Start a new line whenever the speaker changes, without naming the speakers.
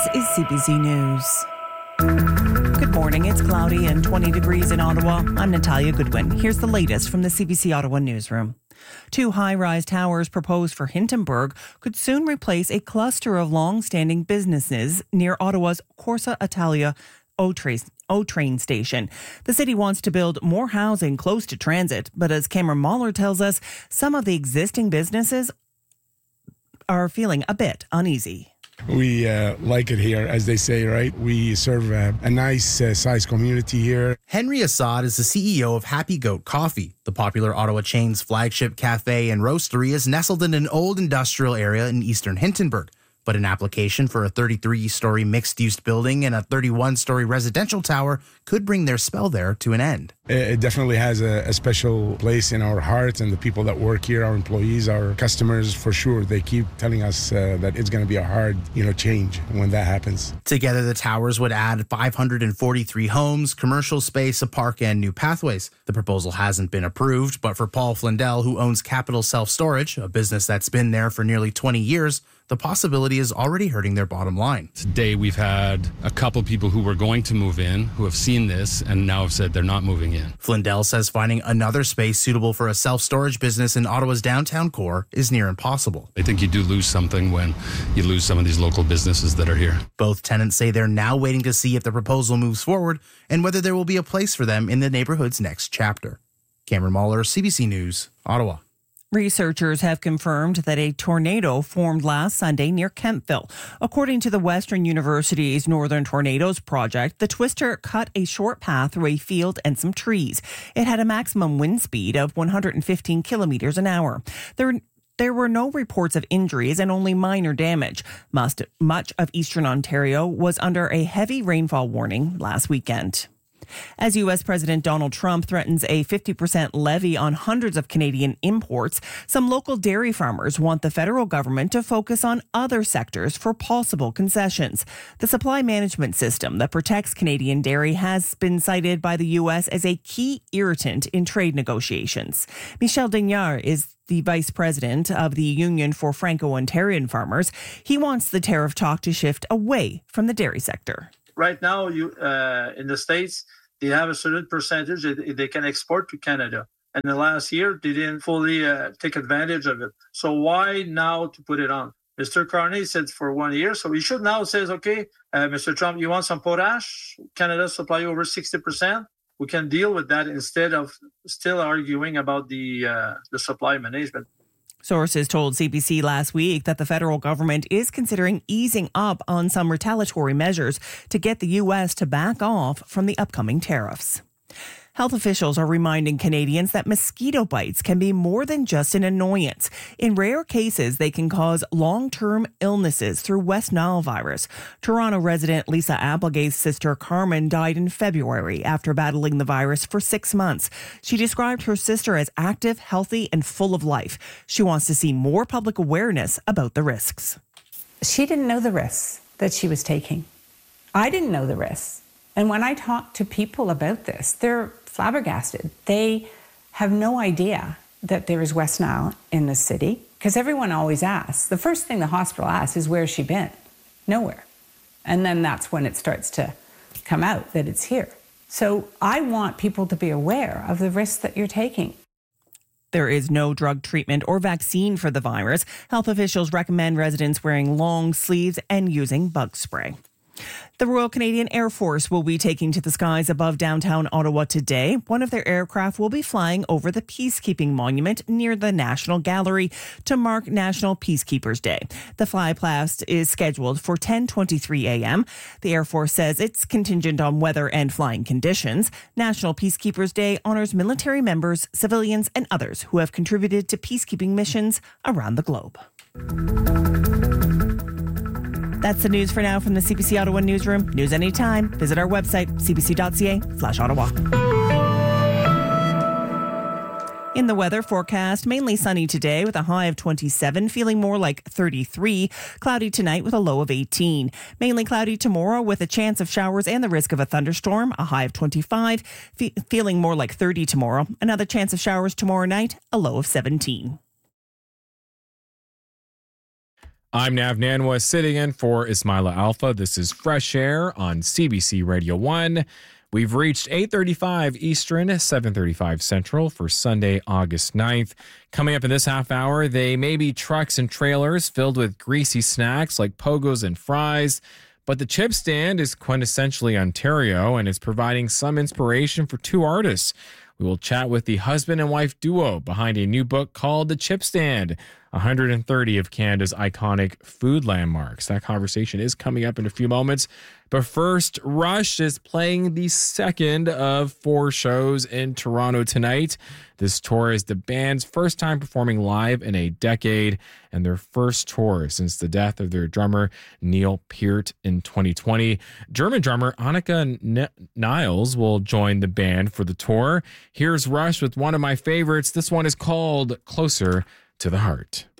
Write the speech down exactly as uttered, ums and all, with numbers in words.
is C B C News. Good morning. It's cloudy and twenty degrees in Ottawa. I'm Natalia Goodwin. Here's the latest from the C B C Ottawa newsroom. Two high-rise towers proposed for Hintonburg could soon replace a cluster of long-standing businesses near Ottawa's Corsa Italia O-Train station. The city wants to build more housing close to transit, but as Cameron Mahler tells us, some of the existing businesses are feeling a bit uneasy.
We uh, like it here, as they say, right? We serve a, a nice uh, sized community here.
Henry Assad is the C E O of Happy Goat Coffee. The popular Ottawa chain's flagship cafe and roastery is nestled in an old industrial area in eastern Hintonburg. But an application for a thirty-three-story mixed-use building and a thirty-one-story residential tower could bring their spell there to an end.
It definitely has a, a special place in our hearts, and the people that work here, our employees, our customers, for sure, they keep telling us uh, that it's going to be a hard, you know, change when that happens.
Together, the towers would add five hundred forty-three homes, commercial space, a park, and new pathways. The proposal hasn't been approved, but for Paul Flindell, who owns Capital Self Storage, a business that's been there for nearly twenty years, the possibility is already hurting their bottom line.
Today, we've had a couple people who were going to move in who have seen this and now have said they're not moving in.
Flindell says finding another space suitable for a self-storage business in Ottawa's downtown core is near impossible.
I think you do lose something when you lose some of these local businesses that are here.
Both tenants say they're now waiting to see if the proposal moves forward and whether there will be a place for them in the neighborhood's next chapter. Cameron Mahler, C B C News, Ottawa.
Researchers have confirmed that a tornado formed last Sunday near Kemptville. According to the Western University's Northern Tornadoes Project, the twister cut a short path through a field and some trees. It had a maximum wind speed of one hundred fifteen kilometers an hour. There There were no reports of injuries and only minor damage. Must, much of eastern Ontario was under a heavy rainfall warning last weekend. As U S President Donald Trump threatens a fifty percent levy on hundreds of Canadian imports, some local dairy farmers want the federal government to focus on other sectors for possible concessions. The supply management system that protects Canadian dairy has been cited by the U S as a key irritant in trade negotiations. Michel Dignard is the vice president of the Union for Franco-Ontarian Farmers. He wants the tariff talk to shift away from the dairy sector.
Right now, you uh, in the States, they have a certain percentage that they can export to Canada. And the last year, they didn't fully uh, take advantage of it. So why now to put it on? Mister Carney said for one year. So he should now says, okay, uh, Mister Trump, you want some potash? Canada supply over sixty percent. We can deal with that instead of still arguing about the uh, the supply management.
Sources told C B C last week that the federal government is considering easing up on some retaliatory measures to get the U S to back off from the upcoming tariffs. Health officials are reminding Canadians that mosquito bites can be more than just an annoyance. In rare cases, they can cause long-term illnesses through West Nile virus. Toronto resident Lisa Applegate's sister Carmen died in February after battling the virus for six months. She described her sister as active, healthy, and full of life. She wants to see more public awareness about the risks.
She didn't know the risks that she was taking. I didn't know the risks. And when I talk to people about this, they're flabbergasted. They have no idea that there is West Nile in the city because everyone always asks. The first thing the hospital asks is, where's she been? Nowhere. And then that's when it starts to come out that it's here. So I want people to be aware of the risks that you're taking.
There is no drug treatment or vaccine for the virus. Health officials recommend residents wearing long sleeves and using bug spray. The Royal Canadian Air Force will be taking to the skies above downtown Ottawa today. One of their aircraft will be flying over the Peacekeeping Monument near the National Gallery to mark National Peacekeepers Day. The flypast is scheduled for ten twenty-three a.m. The Air Force says it's contingent on weather and flying conditions. National Peacekeepers Day honors military members, civilians, and others who have contributed to peacekeeping missions around the globe. That's the news for now from the C B C Ottawa Newsroom. News anytime. Visit our website, c b c dot c a slash Ottawa. In the weather forecast, mainly sunny today with a high of twenty-seven, feeling more like thirty-three. Cloudy tonight with a low of eighteen. Mainly cloudy tomorrow with a chance of showers and the risk of a thunderstorm, a high of twenty-five. Fe- feeling more like thirty tomorrow. Another chance of showers tomorrow night, a low of seventeen.
I'm Nav Nanwa, sitting in for Ismaila Alpha. This is Fresh Air on C B C Radio one. We've reached eight thirty-five Eastern, seven thirty-five Central for Sunday, August ninth. Coming up in this half hour, they may be trucks and trailers filled with greasy snacks like pogos and fries, but the chip stand is quintessentially Ontario and is providing some inspiration for two artists. We will chat with the husband and wife duo behind a new book called The Chip Stand, one hundred thirty of Canada's iconic food landmarks. That conversation is coming up in a few moments. But first, Rush is playing the second of four shows in Toronto tonight. This tour is the band's first time performing live in a decade and their first tour since the death of their drummer, Neil Peart, in twenty twenty. German drummer Annika N- Niles will join the band for the tour. Here's Rush with one of my favorites. This one is called Closer to the Heart.